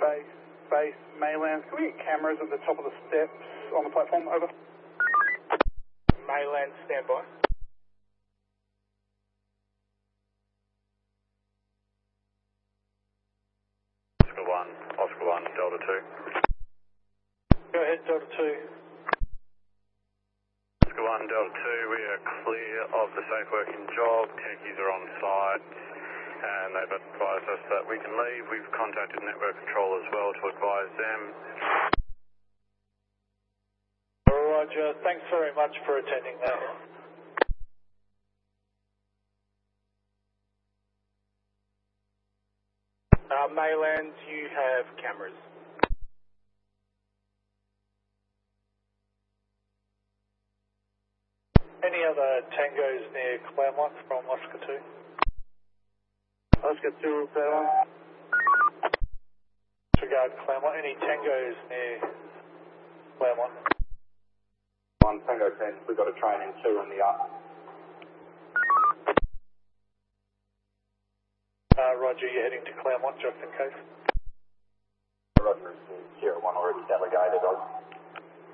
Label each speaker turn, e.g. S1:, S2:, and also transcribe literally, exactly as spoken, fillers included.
S1: base, base, Maylands. Can we get cameras at the top of the steps on the platform? Over.
S2: Mayland, stand by.
S3: Oscar one, Oscar one, Delta two.
S2: Go ahead, Delta two.
S3: Oscar one, Delta two, we are clear of the safe working job. Techies are on site and they've advised us that we can leave. We've contacted network control as well to advise them.
S2: Roger, thanks very much for attending that. Uh, Maylands, you have cameras. Any other tangos near Claremont from Oscar two?
S1: Oscar two, seven.
S2: Disregard Claremont. Any tangos near Claremont?
S1: One Tango ten, we've got a train in two in the up.
S2: Uh, Roger, you're heading to Claremont just in case?
S1: Roger, zero one already delegated.